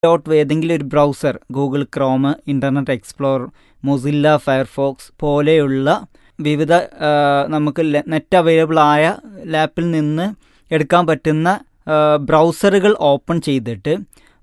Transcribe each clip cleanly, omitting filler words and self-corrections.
ഏതെങ്കിലും ഒരു browser, Google Chrome, internet explorer, Mozilla Firefox പോലെയുള്ള വിവിധ നമുക്ക് നെറ്റ് അവൈലബിൾ ആയ ലാപ്പിൽ നിന്ന് എടുക്കാൻ പറ്റുന്ന ബ്രൗസറുകൾ ഓപ്പൺ ചെയ്തിട്ട്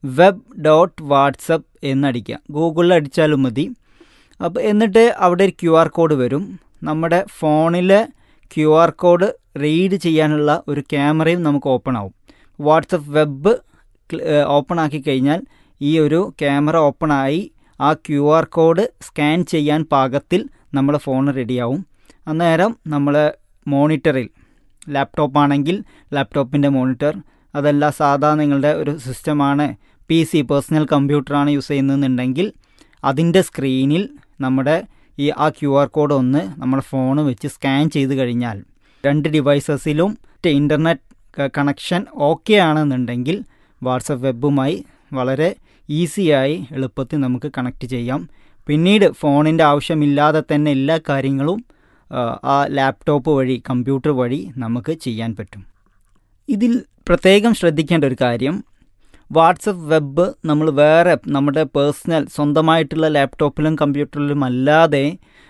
web.whatsapp എന്നടിക്കുക. ഗൂഗിളിൽ അടിച്ചാലും മതി. അപ്പോൾ എന്നിട്ട് അവിടെ ഒരു QR കോഡ് വരും. നമ്മുടെ ഫോണിലെ QR കോഡ് റീഡ് ചെയ്യാനുള്ള ഒരു ക്യാമറയും നമുക്ക് ഓപ്പൺ ആവും. വാട്സപ്പ് വെബ് ഓപ്പൺ ആക്കി കഴിഞ്ഞാൽ ഈ ഒരു ക്യാമറ ഓപ്പൺ ആയി ആ QR കോഡ് സ്കാൻ ചെയ്യാൻ പാകത്തിൽ നമ്മുടെ ഫോൺ റെഡിയാവും. അന്നേരം നമ്മൾ മോണിറ്ററിൽ, ലാപ്ടോപ്പ് ആണെങ്കിൽ ലാപ്ടോപ്പിൻ്റെ മോണിറ്റർ, അതല്ല സാധാ നിങ്ങളുടെ ഒരു സിസ്റ്റമാണ്, PC പേഴ്സണൽ കമ്പ്യൂട്ടറാണ് യൂസ് ചെയ്യുന്നതെന്നുണ്ടെങ്കിൽ അതിൻ്റെ സ്ക്രീനിൽ നമ്മുടെ ആ QR കോഡ് ഒന്ന് നമ്മുടെ ഫോൺ വെച്ച് സ്കാൻ ചെയ്ത് കഴിഞ്ഞാൽ 2 ഡിവൈസസിലും ഇൻ്റർനെറ്റ് കണക്ഷൻ ഓക്കെ ആണെന്നുണ്ടെങ്കിൽ വാട്സപ്പ് വെബുമായി വളരെ ഈസിയായി എളുപ്പത്തിൽ നമുക്ക് കണക്ട് ചെയ്യാം. പിന്നീട് ഫോണിൻ്റെ ആവശ്യമില്ലാതെ തന്നെ എല്ലാ കാര്യങ്ങളും ആ ലാപ്ടോപ്പ് വഴി, കമ്പ്യൂട്ടർ വഴി നമുക്ക് ചെയ്യാൻ പറ്റും. ഇതിൽ പ്രത്യേകം ശ്രദ്ധിക്കേണ്ട ഒരു കാര്യം, വാട്സപ്പ് വെബ് നമ്മൾ വേറെ നമ്മുടെ പേഴ്സണൽ സ്വന്തമായിട്ടുള്ള ലാപ്ടോപ്പിലും കമ്പ്യൂട്ടറിലും അല്ലാതെ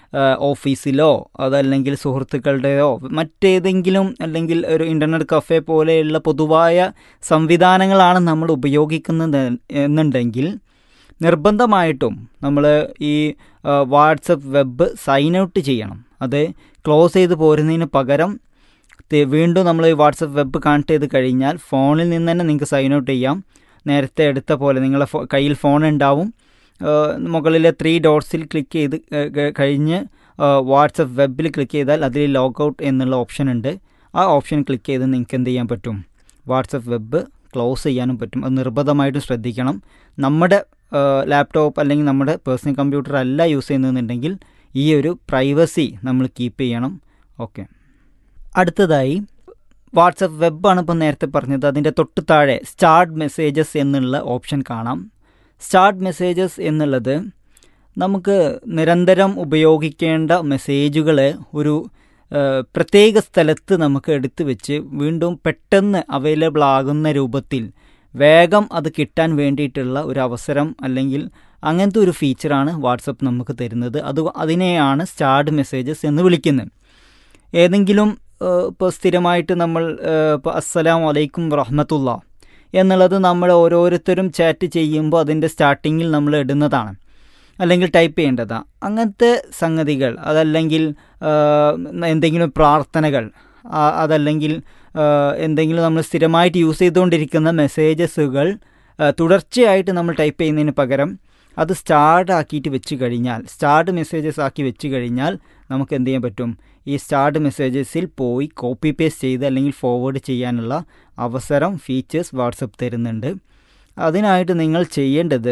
ഓഫീസിലോ അതല്ലെങ്കിൽ സുഹൃത്തുക്കളുടെയോ മറ്റേതെങ്കിലും അല്ലെങ്കിൽ ഒരു ഇൻ്റർനെറ്റ് കഫേ പോലെയുള്ള പൊതുവായ സംവിധാനങ്ങളാണ് നമ്മൾ ഉപയോഗിക്കുന്നത് എന്നുണ്ടെങ്കിൽ നിർബന്ധമായിട്ടും നമ്മൾ ഈ വാട്സപ്പ് വെബ് സൈൻ ഔട്ട് ചെയ്യണം. അത് ക്ലോസ് ചെയ്ത് പോരുന്നതിന് പകരം വീണ്ടും നമ്മൾ ഈ വാട്സപ്പ് വെബ് കണക്ട് ചെയ്ത് കഴിഞ്ഞാൽ ഫോണിൽ നിന്ന് തന്നെ നിങ്ങൾക്ക് സൈൻ ഔട്ട് ചെയ്യാം. നേരത്തെ എടുത്ത പോലെ നിങ്ങളുടെ കയ്യിൽ ഫോൺ ഉണ്ടാവും. മുകളിലെ 3 ഡോട്ട്സിൽ ക്ലിക്ക് ചെയ്ത് കഴിഞ്ഞ് വാട്സപ്പ് വെബിൽ ക്ലിക്ക് ചെയ്താൽ അതിൽ ലോഗ് ഔട്ട് എന്നുള്ള ഓപ്ഷൻ ഉണ്ട്. ആ ഓപ്ഷൻ ക്ലിക്ക് ചെയ്ത് നിങ്ങൾക്ക് എന്ത് ചെയ്യാൻ പറ്റും? വാട്സപ്പ് വെബ് ക്ലോസ് ചെയ്യാനും പറ്റും. അത് നിർബന്ധമായിട്ടും ശ്രദ്ധിക്കണം. നമ്മുടെ ലാപ്ടോപ്പ് അല്ലെങ്കിൽ നമ്മുടെ പേഴ്സണൽ കമ്പ്യൂട്ടർ അല്ല യൂസ് ചെയ്യുന്നതെന്നുണ്ടെങ്കിൽ ഈ ഒരു പ്രൈവസി നമ്മൾ കീപ്പ് ചെയ്യണം. ഓക്കെ, അടുത്തതായി വാട്സപ്പ് വെബാണ് ഇപ്പോൾ നേരത്തെ പറഞ്ഞത്. അതിൻ്റെ തൊട്ട് താഴെ സ്റ്റാർട്ട് മെസ്സേജസ് എന്നുള്ള ഓപ്ഷൻ കാണാം. സ്റ്റാർട്ട് മെസ്സേജസ് എന്നുള്ളത് നമുക്ക് നിരന്തരം ഉപയോഗിക്കേണ്ട മെസ്സേജുകളെ ഒരു പ്രത്യേക സ്ഥലത്ത് നമുക്ക് എടുത്തു വെച്ച് വീണ്ടും പെട്ടെന്ന് അവൈലബിൾ ആകുന്ന രൂപത്തിൽ വേഗം അത് കിട്ടാൻ വേണ്ടിയിട്ടുള്ള ഒരു അവസരം അല്ലെങ്കിൽ അങ്ങനത്തെ ഒരു ഫീച്ചറാണ് വാട്സപ്പ് നമുക്ക് തരുന്നത്. അതിനെയാണ് സ്റ്റാർട്ട് മെസ്സേജസ് എന്ന് വിളിക്കുന്നത്. ഏതെങ്കിലും ഇപ്പോൾ സ്ഥിരമായിട്ട് നമ്മൾ ഇപ്പോൾ അസ്സലാമു അലൈക്കും വറഹ്മത്തുള്ളാ എന്നുള്ളത് നമ്മൾ ഓരോരുത്തരും ചാറ്റ് ചെയ്യുമ്പോൾ അതിൻ്റെ സ്റ്റാർട്ടിങ്ങിൽ നമ്മൾ ഇടുന്നതാണ് അല്ലെങ്കിൽ ടൈപ്പ് ചെയ്യേണ്ടതാണ്. അങ്ങനത്തെ സംഗതികൾ, അതല്ലെങ്കിൽ എന്തെങ്കിലും പ്രാർത്ഥനകൾ, അതല്ലെങ്കിൽ എന്തെങ്കിലും നമ്മൾ സ്ഥിരമായിട്ട് യൂസ് ചെയ്തുകൊണ്ടിരിക്കുന്ന മെസ്സേജസുകൾ തുടർച്ചയായിട്ട് നമ്മൾ ടൈപ്പ് ചെയ്യുന്നതിന് പകരം അത് സ്റ്റാർട്ട് ആക്കിയിട്ട് വെച്ച് കഴിഞ്ഞാൽ, സ്റ്റാർട്ട് മെസ്സേജസ് ആക്കി വെച്ച് കഴിഞ്ഞാൽ നമുക്ക് എന്ത് ചെയ്യാൻ പറ്റും? ഈ സ്റ്റാർട്ട് മെസ്സേജസിൽ പോയി കോപ്പി പേസ്റ്റ് ചെയ്ത് അല്ലെങ്കിൽ ഫോർവേഡ് ചെയ്യാനുള്ള അവസരം, ഫീച്ചേഴ്സ് വാട്സപ്പ് തരുന്നുണ്ട്. അതിനായിട്ട് നിങ്ങൾ ചെയ്യേണ്ടത്,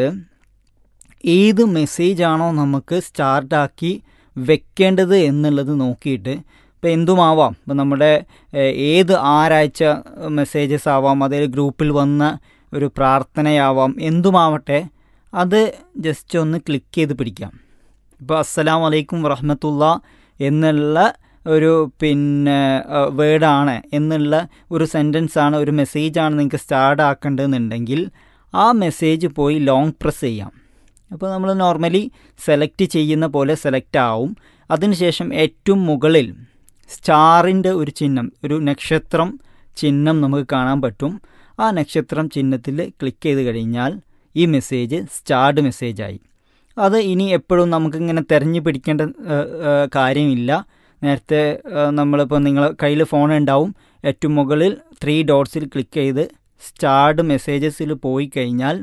ഏത് മെസ്സേജാണോ നമുക്ക് സ്റ്റാർട്ടാക്കി വെക്കേണ്ടത് എന്നുള്ളത് നോക്കിയിട്ട്, ഇപ്പോൾ എന്തുമാവാം, ഇപ്പോൾ നമ്മുടെ ഏത് ആരാഴ്ച മെസ്സേജസ് ആവാം, അതിൽ ഗ്രൂപ്പിൽ വന്ന ഒരു പ്രാർത്ഥനയാവാം, എന്തുമാവട്ടെ, അത് ജസ്റ്റ് ഒന്ന് ക്ലിക്ക് ചെയ്ത് പിടിക്കാം. ഇപ്പോൾ അസ്സലാമു അലൈക്കും വറഹ്മത്തുള്ളാ എന്നുള്ള ഒരു വേർഡാണ് എന്നുള്ള ഒരു സെൻറ്റൻസാണ്, ഒരു മെസ്സേജാണ് നിങ്ങൾക്ക് സ്റ്റാർട്ട് ആക്കേണ്ടതെന്നുണ്ടെങ്കിൽ ആ മെസ്സേജ് പോയി ലോങ് പ്രസ് ചെയ്യാം. അപ്പോൾ നമ്മൾ നോർമലി സെലക്ട് ചെയ്യുന്ന പോലെ സെലക്ട് ആവും. അതിനുശേഷം ഏറ്റവും മുകളിൽ സ്റ്റാറിൻ്റെ ഒരു ചിഹ്നം, ഒരു നക്ഷത്രം ചിഹ്നം നമുക്ക് കാണാൻ പറ്റും. ആ നക്ഷത്രം ചിഹ്നത്തിൽ ക്ലിക്ക് ചെയ്ത് കഴിഞ്ഞാൽ ഈ മെസ്സേജ് സ്റ്റാർട്ട് മെസ്സേജായി. അത് ഇനി എപ്പോഴും നമുക്കിങ്ങനെ തിരഞ്ഞു പിടിക്കേണ്ട കാര്യമില്ല. നേരത്തെ നമ്മളിപ്പോൾ നിങ്ങളെ കയ്യിൽ ഫോൺ ഉണ്ടാവും, ഏറ്റവും മുകളിൽ 3 ഡോട്ട്സിൽ ക്ലിക്ക് ചെയ്ത് സ്റ്റാർട്ട് മെസ്സേജസിൽ പോയി കഴിഞ്ഞാൽ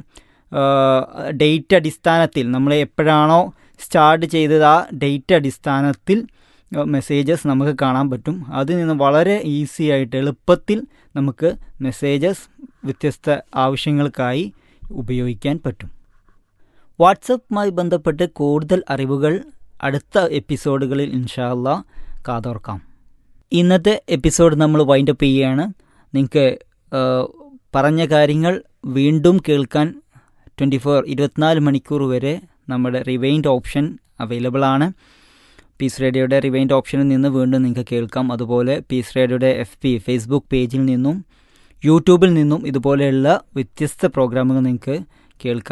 ഡേറ്റ് അടിസ്ഥാനത്തിൽ നമ്മൾ എപ്പോഴാണോ സ്റ്റാർട്ട് ചെയ്തത് ആ ഡേറ്റ് അടിസ്ഥാനത്തിൽ മെസ്സേജസ് നമുക്ക് കാണാൻ പറ്റും. അതിൽ നിന്ന് വളരെ ഈസി ആയിട്ട് എളുപ്പത്തിൽ നമുക്ക് മെസ്സേജസ് വ്യത്യസ്ത ആവശ്യങ്ങൾക്കായി ഉപയോഗിക്കാൻ പറ്റും. വാട്സപ്പുമായി ബന്ധപ്പെട്ട് കൂടുതൽ അറിവുകൾ അടുത്ത എപ്പിസോഡുകളിൽ ഇൻഷാ അല്ലാ കാതോർക്കാം. ഇന്നത്തെ എപ്പിസോഡ് നമ്മൾ വൈൻഡപ്പ് ചെയ്യുകയാണ്. നിങ്ങൾക്ക് പറഞ്ഞ കാര്യങ്ങൾ വീണ്ടും കേൾക്കാൻ 24 മണിക്കൂർ വരെ നമ്മുടെ റിവൈൻഡ് ഓപ്ഷൻ അവൈലബിൾ ആണ്. പീസ് റേഡിയോയുടെ റിവൈൻഡ് ഓപ്ഷനിൽ നിന്ന് വീണ്ടും നിങ്ങൾക്ക് കേൾക്കാം. അതുപോലെ പീസ് റേഡിയോയുടെ FB ഫേസ്ബുക്ക് പേജിൽ നിന്നും യൂട്യൂബിൽ നിന്നും ഇതുപോലെയുള്ള വ്യത്യസ്ത പ്രോഗ്രാമുകൾ നിങ്ങൾക്ക് കേൾക്കാം.